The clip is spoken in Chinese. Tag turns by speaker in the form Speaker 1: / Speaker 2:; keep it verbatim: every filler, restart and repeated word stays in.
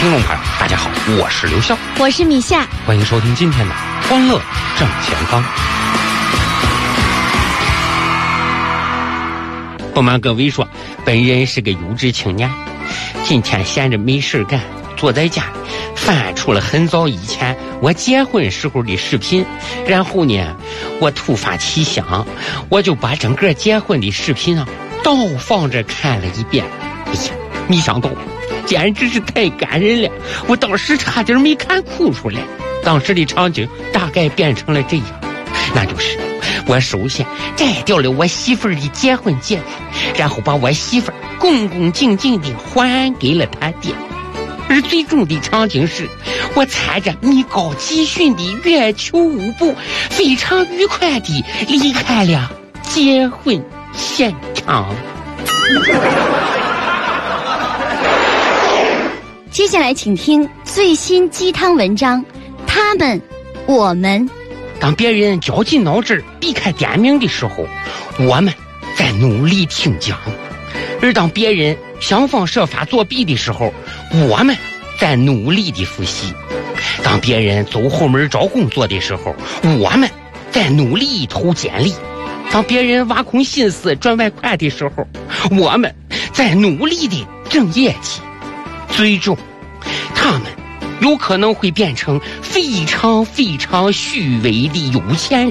Speaker 1: 听众朋友大家好，我是刘笑，
Speaker 2: 我是米夏，
Speaker 1: 欢迎收听今天的欢乐正前方。不瞒各位说，本人是个有志青年，今天闲着没事干，坐在家翻出了很早以前我结婚时候的视频，然后呢我突发奇想，我就把整个结婚的视频啊倒放着看了一遍。哎呀，没想到简直是太感人了，我当时差点没看哭出来。当时的场景大概变成了这样，那就是我首先摘掉了我媳妇儿的结婚戒指，然后把我媳妇儿恭恭敬敬地还给了她爹。而最终的场景是，我踩着米高基训的月球舞步，非常愉快地离开了结婚现场。
Speaker 2: 接下来请听最新鸡汤文章，他们我们。
Speaker 1: 当别人绞尽脑汁避开点名的时候，我们在努力听讲；而当别人想方设法作弊的时候，我们在努力的复习；当别人走后门找工作的时候，我们在努力投简历；当别人挖空心思赚外快的时候，我们在努力的挣业绩。最终他们有可能会变成非常非常虚伪的有钱人。